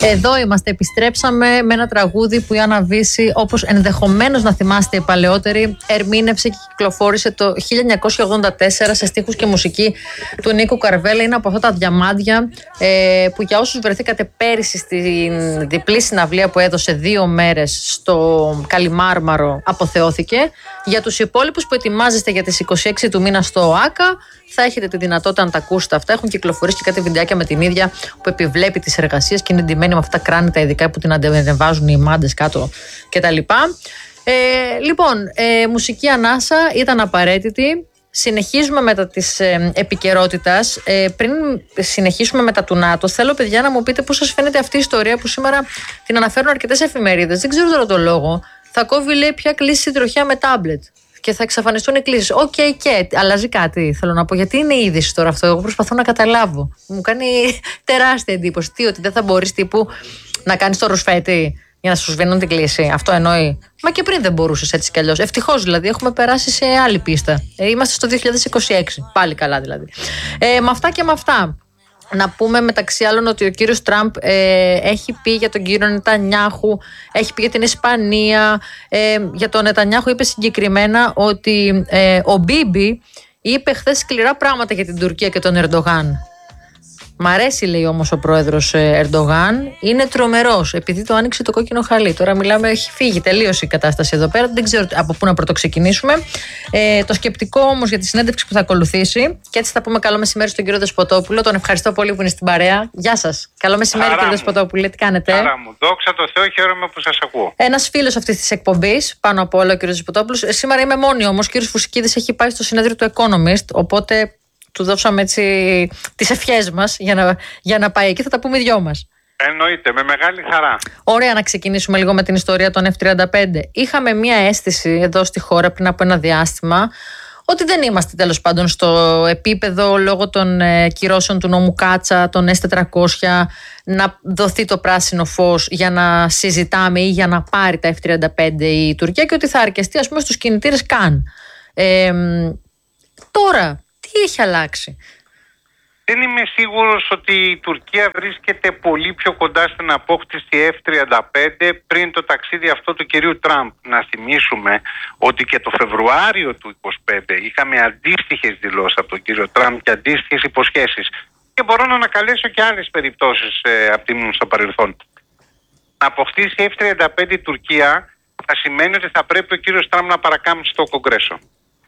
Εδώ είμαστε, επιστρέψαμε με ένα τραγούδι που η Άννα Βύση, όπως ενδεχομένως να θυμάστε οι παλαιότεροι, ερμήνευσε και κυκλοφόρησε το 1984 σε στίχους και μουσική του Νίκου Καρβέλα. Είναι από αυτά τα διαμάντια που για όσους βρεθήκατε πέρυσι στην διπλή συναυλία που έδωσε 2 μέρες στο Καλιμάρμαρο, αποθεώθηκε. Για τους υπόλοιπους που ετοιμάζεστε για τις 26 του μήνα στο ΆΚΑ, θα έχετε τη δυνατότητα να τα ακούσετε αυτά. Έχουν κυκλοφορήσει και κάτι βιντεάκια με την ίδια που επιβλέπει τις εργασίες και είναι ντυμένη με αυτά τα κράνη τα ειδικά που την ανεβάζουν οι μάντες κάτω κτλ. Λοιπόν, μουσική ανάσα ήταν απαραίτητη. Συνεχίζουμε μετά της επικαιρότητας. Πριν συνεχίσουμε μετά του ΝΑΤΟ, θέλω, παιδιά, να μου πείτε πώς σας φαίνεται αυτή η ιστορία που σήμερα την αναφέρουν αρκετές εφημερίδες. Δεν ξέρω τώρα το λόγο. Θα κόβει, λέει, πια κλείσει τροχιά με τάμπλετ. Και θα εξαφανιστούν οι κλήσεις. Οκ, και αλλάζει κάτι. Θέλω να πω, γιατί είναι είδηση τώρα αυτό. Εγώ προσπαθώ να καταλάβω. Μου κάνει τεράστια εντύπωση. Ότι δεν θα μπορείς τύπου να κάνεις το ρουσφέτη για να σου σβήνουν την κλίση. Αυτό εννοεί. Μα και πριν δεν μπορούσες έτσι κι αλλιώς. Ευτυχώς δηλαδή έχουμε περάσει σε άλλη πίστα. Είμαστε στο 2026. Πάλι καλά δηλαδή. Με αυτά και με αυτά. Να πούμε μεταξύ άλλων ότι ο κύριος Τραμπ έχει πει για τον κύριο Νετανιάχου, έχει πει για την Ισπανία. Για τον Νετανιάχου είπε συγκεκριμένα ότι ο Μπίμπι είπε χθες σκληρά πράγματα για την Τουρκία και τον Ερντογάν. Μ' αρέσει, λέει όμως ο πρόεδρος Ερντογάν, είναι τρομερός επειδή το άνοιξε το κόκκινο χαλί. Τώρα μιλάμε, έχει φύγει τελείως η κατάσταση εδώ πέρα. Δεν ξέρω από πού να πρωτοξεκινήσουμε. Το σκεπτικό όμως για τη συνέντευξη που θα ακολουθήσει, και έτσι θα πούμε καλό μεσημέρι στον κύριο Δεσποτόπουλο. Τον ευχαριστώ πολύ που είναι στην παρέα. Γεια σας. Καλό μεσημέρι, κύριε Δεσποτόπουλε. Τι κάνετε? Χαρά μου. Δόξα τω Θεώ, χαίρομαι που σας ακούω. Ένας φίλος αυτής της εκπομπής, πάνω απ' όλα ο κύριος Δεσποτόπουλος. Σήμερα είμαι μόνη όμως. Ο κύριος Φουσικίδης έχει πάει στο συνέδριο του Economist, οπότε του δώσαμε έτσι τις ευχές μας για να πάει εκεί. Θα τα πούμε οι δυο μας. Εννοείται, με μεγάλη χαρά. Ωραία, να ξεκινήσουμε λίγο με την ιστορία των F-35. Είχαμε μία αίσθηση εδώ στη χώρα πριν από ένα διάστημα ότι δεν είμαστε τέλος πάντων στο επίπεδο, λόγω των κυρώσεων του νόμου Κάτσα, των S-400, να δοθεί το πράσινο φως για να συζητάμε ή για να πάρει τα F-35 η Τουρκία, και ότι θα αρκεστεί, ας πούμε, στους κινητήρες καν. Τώρα τι έχει αλλάξει? Δεν είμαι σίγουρος ότι η Τουρκία βρίσκεται πολύ πιο κοντά στην απόκτηση F-35 πριν το ταξίδι αυτό του κυρίου Τραμπ. Να θυμίσουμε ότι και το Φεβρουάριο του 2025 είχαμε αντίστοιχες δηλώσεις από τον κύριο Τραμπ και αντίστοιχες υποσχέσεις. Και μπορώ να ανακαλέσω και άλλες περιπτώσεις από την στο παρελθόν. Να αποκτήσει F-35 η Τουρκία θα σημαίνει ότι θα πρέπει ο κύριος Τραμπ να παρακάμψει το Κογκρέσο.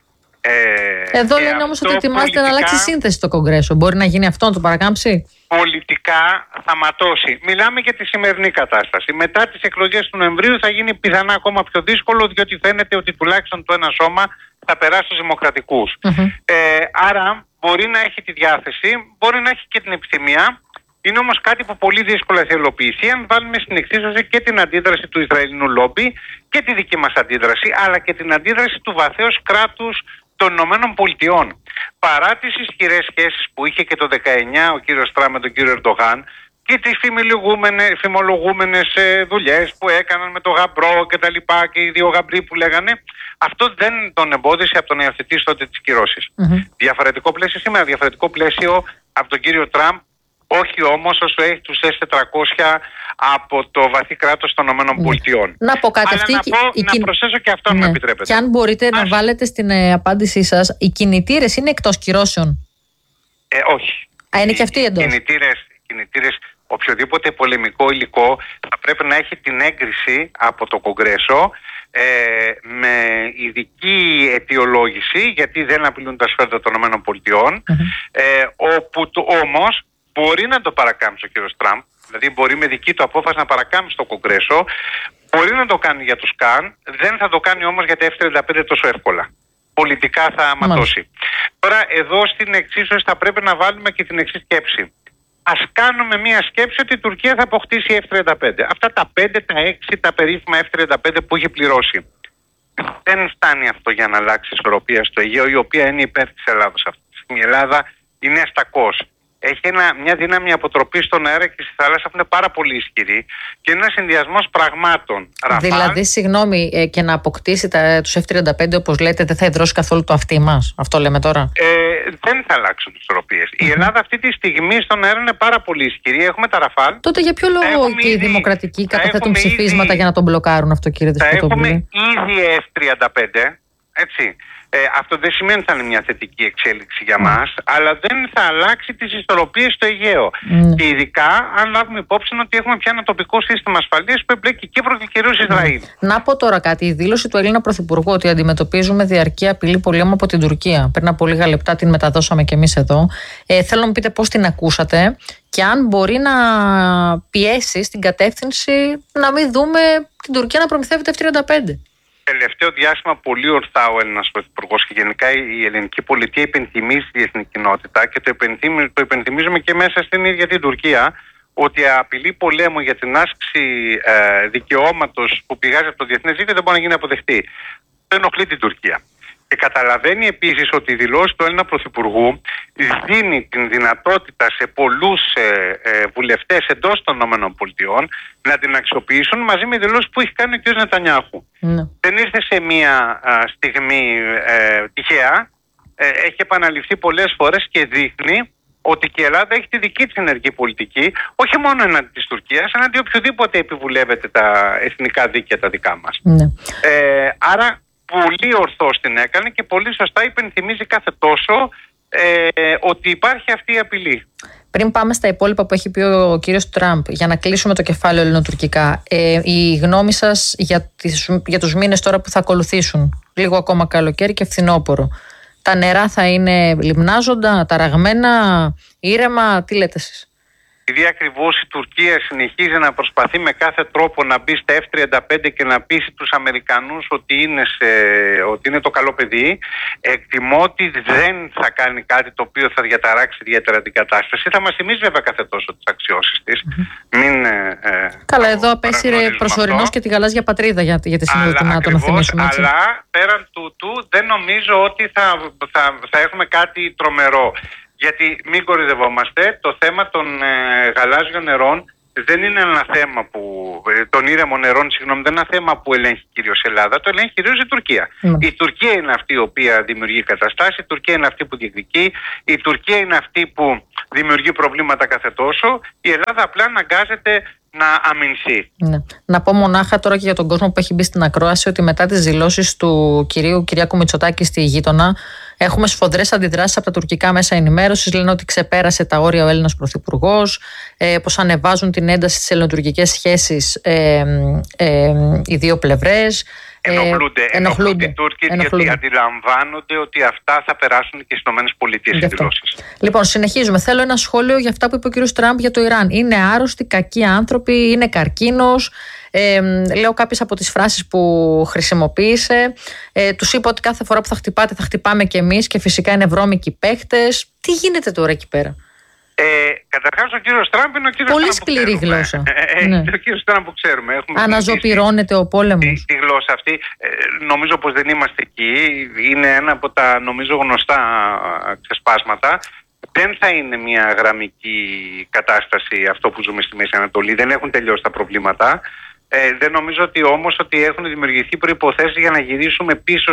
Εδώ λένε όμως ότι ετοιμάζεται να αλλάξει σύνθεση στο Κογκρέσο. Μπορεί να γίνει αυτό, να το παρακάμψει? Πολιτικά θα ματώσει. Μιλάμε για τη σημερινή κατάσταση. Μετά τις εκλογές του Νοεμβρίου θα γίνει πιθανά ακόμα πιο δύσκολο, διότι φαίνεται ότι τουλάχιστον το ένα σώμα θα περάσει στους δημοκρατικούς. Άρα μπορεί να έχει τη διάθεση, μπορεί να έχει και την επιθυμία. Είναι όμως κάτι που πολύ δύσκολα θα υλοποιηθεί αν βάλουμε στην εξίσωση και την αντίδραση του Ισραηλινού λόμπι και τη δική μας αντίδραση, αλλά και την αντίδραση του βαθέως κράτους των Ηνωμένων Πολιτειών. Παρά τις ισχυρές σχέσεις που είχε και το 19 ο κύριος Τραμπ με τον κύριο Ερντογάν και τις φημολογούμενες δουλειές που έκαναν με το γαμπρό και τα λοιπά, και οι δύο γαμπροί που λέγανε, αυτό δεν τον εμπόδισε από το να υιοθετήσει τότε τις κυρώσεις. Διαφορετικό πλαίσιο σήμερα, διαφορετικό πλαίσιο από τον κύριο Τραμπ. Όχι όμως όσο έχει τους S-400 από το βαθύ κράτος των ΗΠΑ. Να πω κάτι. Να προσθέσω και αυτό, αν μου επιτρέπετε. Και αν μπορείτε να βάλετε στην απάντησή σας, οι κινητήρες είναι εκτός κυρώσεων? Όχι. Είναι και αυτοί εντός? Κινητήρες, οποιοδήποτε πολεμικό υλικό θα πρέπει να έχει την έγκριση από το Κογκρέσο με ειδική αιτιολόγηση, γιατί δεν απειλούν τα συμφέροντα των ΗΠΑ, όπου όμως μπορεί να το παρακάμψει ο κύριος Τραμπ, δηλαδή μπορεί με δική του απόφαση να παρακάμψει το Κογκρέσο, μπορεί να το κάνει για τους ΚΑΝ, δεν θα το κάνει όμως για τα F-35 τόσο εύκολα. Πολιτικά θα ματώσει. Τώρα εδώ στην εξίσωση θα πρέπει να βάλουμε και την εξής σκέψη. Ας κάνουμε μια σκέψη ότι η Τουρκία θα αποκτήσει F-35. Αυτά τα 5, τα 6, τα περίφημα F-35 που έχει πληρώσει. Δεν φτάνει αυτό για να αλλάξει η ισορροπία στο Αιγαίο, η οποία είναι υπέρ της Ελλάδας αυτή. Η Ελλάδα είναι αστακός. έχει μια δύναμη αποτροπής στον αέρα και στη θάλασσα που είναι πάρα πολύ ισχυρή και είναι ένας συνδυασμός πραγμάτων. Δηλαδή, συγγνώμη, και να αποκτήσει τους F-35, όπως λέτε, δεν θα υδρώσει καθόλου το αυτί μας. Αυτό λέμε τώρα. Δεν θα αλλάξουν τις ισορροπίες. Η Ελλάδα αυτή τη στιγμή στον αέρα είναι πάρα πολύ ισχυρή. Έχουμε τα Ραφάλ. Τότε για ποιο λόγο και οι δημοκρατικοί καταθέτουν ψηφίσματα για να τον μπλοκάρουν αυτό, κύριε Δεσποτόπουλε? Έχουμε ήδη F-35, έτσι. Αυτό δεν σημαίνει ότι θα είναι μια θετική εξέλιξη για μας, αλλά δεν θα αλλάξει τις ισορροπίες στο Αιγαίο. Και ειδικά αν λάβουμε υπόψη ότι έχουμε πια ένα τοπικό σύστημα ασφαλείας που εμπλέκει Κύπρο και κυρίως Ισραήλ. Να πω τώρα κάτι. Η δήλωση του Έλληνα Πρωθυπουργού ότι αντιμετωπίζουμε διαρκή απειλή πολέμου από την Τουρκία. Πριν από λίγα λεπτά την μεταδώσαμε κι εμείς εδώ. Θέλω να μου πείτε πώς την ακούσατε και αν μπορεί να πιέσει στην κατεύθυνση να μην δούμε την Τουρκία να προμηθεύεται F-35. Τελευταίο διάστημα πολύ ορθά ο Έλληνας Πρωθυπουργός και γενικά η ελληνική πολιτεία υπενθυμίζει τη διεθνή κοινότητα και το υπενθυμίζουμε και μέσα στην ίδια την Τουρκία, ότι απειλή πολέμου για την άσκηση δικαιώματος που πηγάζει από το διεθνές δίκαιο δεν μπορεί να γίνει αποδεκτή. Το ενοχλεί την Τουρκία. Και καταλαβαίνει επίσης ότι η δηλώση του Έλληνα Πρωθυπουργού δίνει την δυνατότητα σε πολλούς βουλευτές εντός των ΗΠΑ να την αξιοποιήσουν μαζί με δηλώσεις που έχει κάνει ο κ. Νετανιάχου. Δεν ήρθε σε μία στιγμή τυχαία, έχει επαναληφθεί πολλές φορές και δείχνει ότι και η Ελλάδα έχει τη δική της ενεργή πολιτική, όχι μόνο εναντί της Τουρκίας, εναντί οποιοδήποτε επιβουλεύεται τα εθνικά δίκαια τα δικά μας. Άρα πολύ ορθώς την έκανε και πολύ σωστά υπενθυμίζει κάθε τόσο ότι υπάρχει αυτή η απειλή. Πριν πάμε στα υπόλοιπα που έχει πει ο κύριος Τραμπ, για να κλείσουμε το κεφάλαιο ελληνοτουρκικά, η γνώμη σας για τους μήνες τώρα που θα ακολουθήσουν, λίγο ακόμα καλοκαίρι και φθινόπωρο? Τα νερά θα είναι λιμνάζοντα, ταραγμένα, ήρεμα, τι λέτε εσείς? Επειδή ακριβώς η Τουρκία συνεχίζει να προσπαθεί με κάθε τρόπο να μπει στα F-35 και να πείσει τους Αμερικανούς ότι είναι το καλό παιδί, εκτιμώ ότι δεν θα κάνει κάτι το οποίο θα διαταράξει ιδιαίτερα την κατάσταση. Θα μας θυμίζει βέβαια κάθε τόσο τις αξιώσεις της. Καλά, εδώ απέσυρε προσωρινώς και τη γαλάζια πατρίδα για τη Σύνοδο του ΝΑΤΟ, να θυμίσουμε, έτσι. Αλλά πέραν τούτου δεν νομίζω ότι θα έχουμε κάτι τρομερό. Γιατί μην κορυδευόμαστε, το θέμα των γαλάζιων νερών δεν είναι ένα θέμα των ήρεμων νερών, συγγνώμη, δεν είναι ένα θέμα που ελέγχει κυρίως η Ελλάδα, το ελέγχει κυρίως η Τουρκία. Η Τουρκία είναι αυτή η οποία δημιουργεί καταστάσεις, η Τουρκία είναι αυτή που διεκδικεί, η Τουρκία είναι αυτή που δημιουργεί προβλήματα κάθε τόσο, η Ελλάδα απλά αναγκάζεται να αμυνθεί. Να πω μονάχα τώρα και για τον κόσμο που έχει μπει στην ακρόαση ότι μετά τις δηλώσεις του κυρίου Κυριάκου Μητσοτάκη στη γείτονα, έχουμε σφοδρές αντιδράσεις από τα τουρκικά μέσα ενημέρωσης. Λένε ότι ξεπέρασε τα όρια ο Έλληνας Πρωθυπουργός, πως ανεβάζουν την ένταση στις ελληνοτουρκικές σχέσεις οι δύο πλευρές. Ενοχλούνται οι Τούρκοι γιατί αντιλαμβάνονται ότι αυτά θα περάσουν και στις ΗΠΑ οι δηλώσεις. Λοιπόν, συνεχίζουμε. Θέλω ένα σχόλιο για αυτά που είπε ο κ. Τραμπ για το Ιράν. Είναι άρρωστοι, κακοί άνθρωποι, είναι καρκίνος. Λέω κάποιες από τις φράσεις που χρησιμοποίησε. Τους είπα ότι κάθε φορά που θα χτυπάτε θα χτυπάμε κι εμείς και φυσικά είναι βρώμικοι παίχτες. Τι γίνεται τώρα εκεί πέρα? Καταρχάς ο κύριος Τραμπ είναι ο κύριος πολύ Τραμπ σκληρή γλώσσα. Ο κύριος Τραμπ που ξέρουμε. Αναζωπυρώνεται ο πόλεμος. Τη γλώσσα αυτή. Νομίζω πως δεν είμαστε εκεί. Είναι ένα από τα νομίζω γνωστά ξεσπάσματα. Δεν θα είναι μια γραμμική κατάσταση αυτό που ζούμε στη Μέση Ανατολή. Δεν έχουν τελειώσει τα προβλήματα. Δεν νομίζω ότι όμως ότι έχουν δημιουργηθεί προϋποθέσεις για να γυρίσουμε πίσω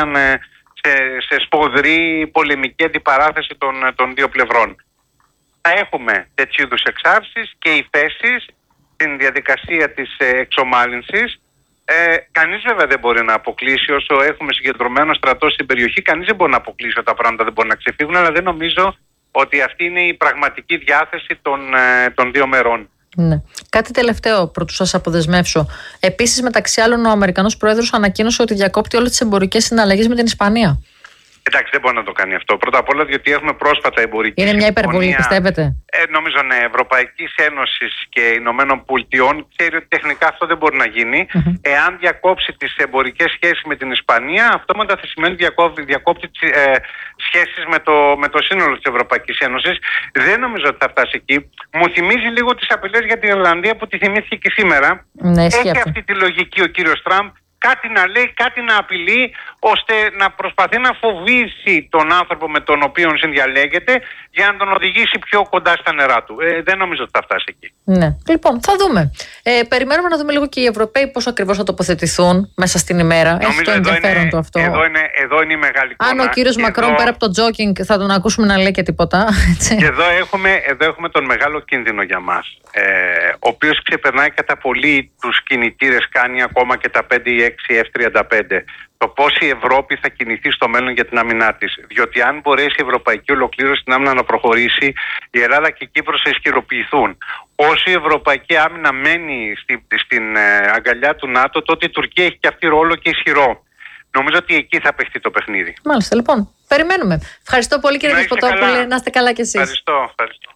σε σφοδρή πολεμική αντιπαράθεση των δύο πλευρών. Θα έχουμε τέτοιου είδους εξάρσεις και οι θέσεις στην διαδικασία της εξομάλυνσης. Κανείς βέβαια δεν μπορεί να αποκλείσει, όσο έχουμε συγκεντρωμένο στρατό στην περιοχή, κανείς δεν μπορεί να αποκλείσει ότι τα πράγματα δεν μπορούν να ξεφύγουν, αλλά δεν νομίζω ότι αυτή είναι η πραγματική διάθεση των δύο μερών. Ναι. Κάτι τελευταίο πρωτού σας αποδεσμεύσω. Επίσης, μεταξύ άλλων, ο Αμερικανός Πρόεδρος ανακοίνωσε ότι διακόπτει όλες τις εμπορικές συναλλαγές με την Ισπανία. Εντάξει, δεν μπορεί να το κάνει αυτό. Πρώτα απ' όλα, διότι έχουμε πρόσφατα εμπορική συμφωνία. Είναι μια υπερβολή, πιστεύετε? Νομίζω ναι. Ευρωπαϊκής Ένωσης και Ηνωμένων Πολιτειών ξέρει ότι τεχνικά αυτό δεν μπορεί να γίνει. Εάν διακόψει τις εμπορικές σχέσεις με την Ισπανία, αυτόματα θα σημαίνει διακόπτει τις σχέσεις με το σύνολο της Ευρωπαϊκής Ένωσης. Δεν νομίζω ότι θα φτάσει εκεί. Μου θυμίζει λίγο τις απειλές για την Ιρλανδία που τη θυμήθηκε και σήμερα. Ναι, έχει αυτή τη λογική ο κύριος Τραμπ. κάτι να λέει, κάτι να απειλεί, ώστε να προσπαθεί να φοβήσει τον άνθρωπο με τον οποίο συνδιαλέγεται για να τον οδηγήσει πιο κοντά στα νερά του. Δεν νομίζω ότι θα φτάσει εκεί. Ναι. Λοιπόν, θα δούμε. Περιμένουμε να δούμε λίγο και οι Ευρωπαίοι πώς ακριβώς θα τοποθετηθούν μέσα στην ημέρα. Έχει το ενδιαφέρον του αυτό. Εδώ είναι η μεγάλη εικόνα. Αν ο κύριος Μακρόν πέρα από το τζόκινγκ θα τον ακούσουμε να λέει και τίποτα. Και εδώ έχουμε τον μεγάλο κίνδυνο για μας, ο οποίος ξεπερνάει κατά πολύ τους κινητήρες, κάνει ακόμα και τα 5 ή 6 F-35. Το πώς η Ευρώπη θα κινηθεί στο μέλλον για την άμυνά της. Διότι αν μπορέσει η ευρωπαϊκή ολοκλήρωση στην άμυνα να προχωρήσει, η Ελλάδα και η Κύπρος θα ισχυροποιηθούν. Όσο η ευρωπαϊκή άμυνα μένει στην αγκαλιά του ΝΑΤΟ, τότε η Τουρκία έχει και αυτή ρόλο και ισχυρό. Νομίζω ότι εκεί θα παιχτεί το παιχνίδι. Μάλιστα, λοιπόν. Περιμένουμε. Ευχαριστώ πολύ, κύριε Δεσποτόπουλε. Να είστε καλά κι εσείς. Ευχαριστώ.